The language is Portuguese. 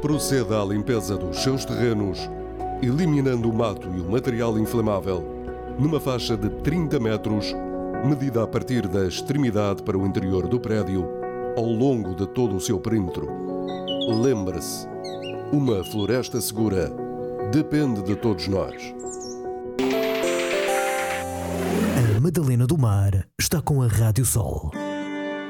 Proceda à limpeza dos seus terrenos, eliminando o mato e o material inflamável numa faixa de 30 metros, medida a partir da extremidade para o interior do prédio, ao longo de todo o seu perímetro. Lembre-se, uma floresta segura depende de todos nós. A Madalena do Mar está com a Rádio Sol.